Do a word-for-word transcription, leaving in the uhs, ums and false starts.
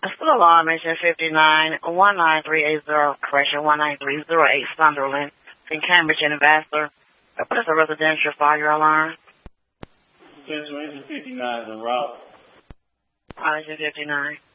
Still alarm, mission fifty-nine, one nine three eight zero, correction, one nine three zero eight, Sunderland, in Cambridge and Ambassador. What is a residential fire alarm? Mission fifty-nine is en route. Mission fifty-nine.